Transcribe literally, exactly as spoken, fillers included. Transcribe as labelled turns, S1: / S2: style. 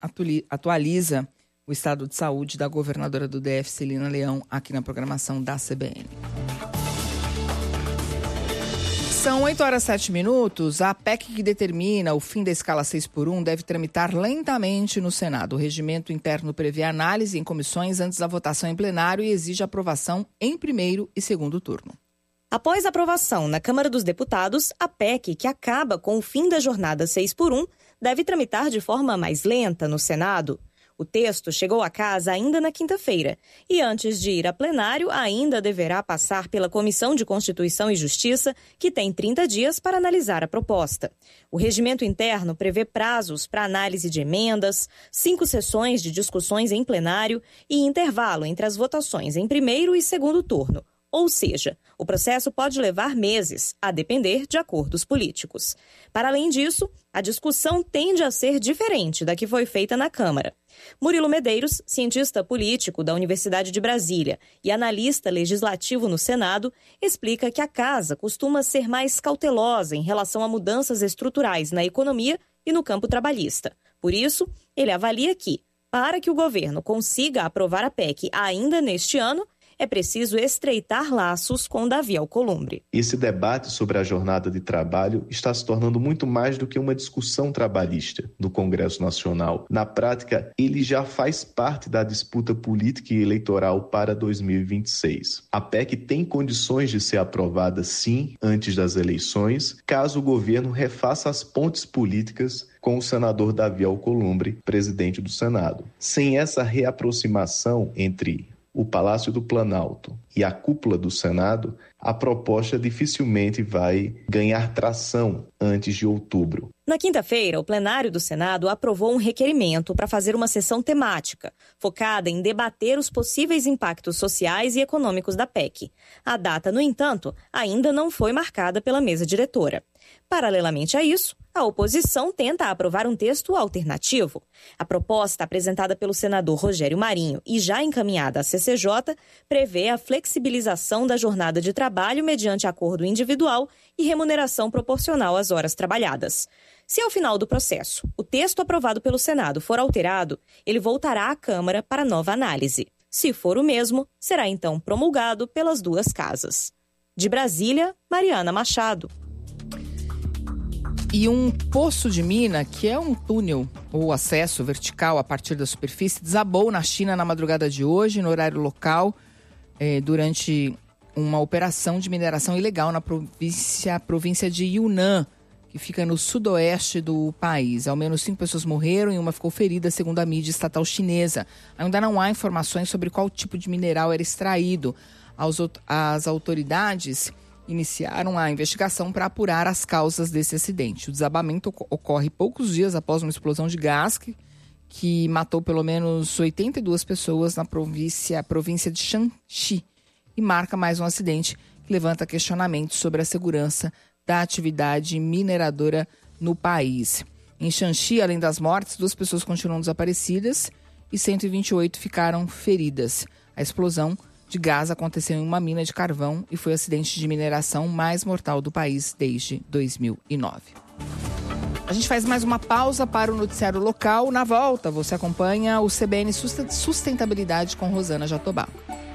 S1: atualiza o estado de saúde da governadora do D F, Celina Leão, aqui na programação da C B N. São oito horas e sete minutos. A P E C que determina o fim da escala seis por um deve tramitar lentamente no Senado. O regimento interno prevê análise em comissões antes da votação em plenário e exige aprovação em primeiro e segundo turno.
S2: Após a aprovação na Câmara dos Deputados, a P E C, que acaba com o fim da jornada seis por um, deve tramitar de forma mais lenta no Senado. O texto chegou à casa ainda na quinta-feira e, antes de ir a plenário, ainda deverá passar pela Comissão de Constituição e Justiça, que tem trinta dias para analisar a proposta. O regimento interno prevê prazos para análise de emendas, cinco sessões de discussões em plenário e intervalo entre as votações em primeiro e segundo turno. Ou seja, o processo pode levar meses, a depender de acordos políticos. Para além disso, a discussão tende a ser diferente da que foi feita na Câmara. Murilo Medeiros, cientista político da Universidade de Brasília e analista legislativo no Senado, explica que a Casa costuma ser mais cautelosa em relação a mudanças estruturais na economia e no campo trabalhista. Por isso, ele avalia que, para que o governo consiga aprovar a P E C ainda neste ano, é preciso estreitar laços com Davi Alcolumbre.
S3: Esse debate sobre a jornada de trabalho está se tornando muito mais do que uma discussão trabalhista no Congresso Nacional. Na prática, ele já faz parte da disputa política e eleitoral para dois mil e vinte e seis. A P E C tem condições de ser aprovada, sim, antes das eleições, caso o governo refaça as pontes políticas com o senador Davi Alcolumbre, presidente do Senado. Sem essa reaproximação entre o Palácio do Planalto e a cúpula do Senado, a proposta dificilmente vai ganhar tração antes de outubro.
S2: Na quinta-feira, o plenário do Senado aprovou um requerimento para fazer uma sessão temática, focada em debater os possíveis impactos sociais e econômicos da P E C. A data, no entanto, ainda não foi marcada pela mesa diretora. Paralelamente a isso, a oposição tenta aprovar um texto alternativo. A proposta apresentada pelo senador Rogério Marinho e já encaminhada à C C J prevê a flexibilização da jornada de trabalho mediante acordo individual e remuneração proporcional às horas trabalhadas. Se ao final do processo o texto aprovado pelo Senado for alterado, ele voltará à Câmara para nova análise. Se for o mesmo, será então promulgado pelas duas casas. De Brasília, Mariana Machado.
S1: E um poço de mina, que é um túnel ou acesso vertical a partir da superfície, desabou na China na madrugada de hoje, no horário local, eh, durante uma operação de mineração ilegal na província, província de Yunnan, que fica no sudoeste do país. Ao menos cinco pessoas morreram e uma ficou ferida, segundo a mídia estatal chinesa. Ainda não há informações sobre qual tipo de mineral era extraído. As autoridades iniciaram a investigação para apurar as causas desse acidente. O desabamento ocorre poucos dias após uma explosão de gás que, que matou pelo menos oitenta e duas pessoas na província, província de Shanxi e marca mais um acidente que levanta questionamentos sobre a segurança da atividade mineradora no país. Em Shanxi, além das mortes, duas pessoas continuam desaparecidas e cento e vinte e oito ficaram feridas. A explosão de gás aconteceu em uma mina de carvão e foi o acidente de mineração mais mortal do país desde dois mil e nove. A gente faz mais uma pausa para o noticiário local. Na volta, você acompanha o C B N Sustentabilidade com Rosana Jatobá.